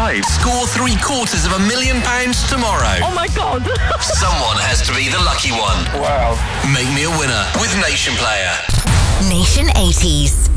5. Score £750,000 tomorrow. Oh my God. Someone has to be the lucky one. Wow. Make me a winner with Nation Player. Nation 80s.